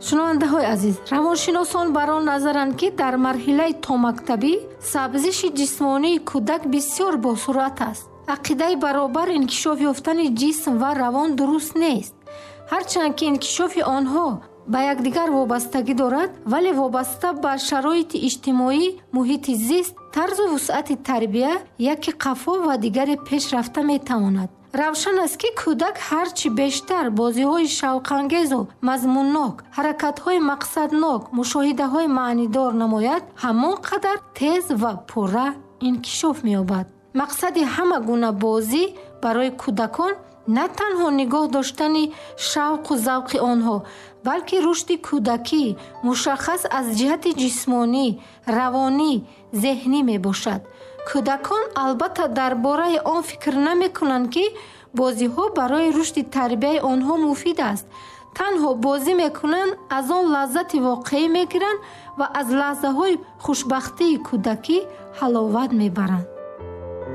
шунавандаҳои азиз, равоншиносон бар он назаранд, ки дар марҳилаи томактабӣ сабзиши ҷисмонии кӯдак бисёр босуръат аст. ақидаи баробар инкишоф ёфтани ҷисм ва равон дуруст нест. ҳарчанд ки инкишофи онҳо ба якдигар вобастагӣ дорад, вале вобаста ба шароити иҷтимоӣ, муҳити зист, тарзу вусъати тарбия, яке қафо ва дигаре пеш рафта метавонад. равшан аст, ки кӯдак ҳарчи бештар бозиҳои шавқангезу мазмуннок, ҳаракатҳои мақсаднок, мушоҳидаҳои маънидор намояд, ҳамон қадар тез ва пурра инкишоф меёбад. мақсади ҳама гуна бозӣ барои кӯдакон на танҳо нигоҳ доштани шавқу завқи онҳо, балки рушди кӯдакӣ мушаххас аз ҷиҳати ҷисмонӣ, равонӣ, зеҳнӣ мебошад. кӯдакон албатта дар бораи он фикр намекунанд, ки бозиҳо барои рушди тарбияи онҳо муфид аст. танҳо бозӣ мекунанд, аз он лаззати воқеӣ мегиранд ва аз лаҳзаҳои хушбахтии кӯдакӣ ҳаловат мебаранд.